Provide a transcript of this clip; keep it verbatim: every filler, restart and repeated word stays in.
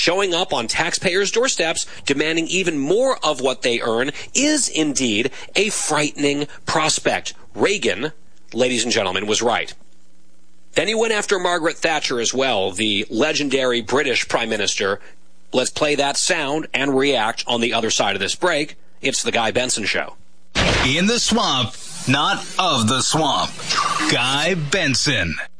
showing up on taxpayers' doorsteps, demanding even more of what they earn, is indeed a frightening prospect. Reagan, ladies and gentlemen, was right. Then he went after Margaret Thatcher as well, the legendary British Prime Minister. Let's play that sound and react on the other side of this break. It's the Guy Benson Show. In the swamp, not of the swamp. Guy Benson.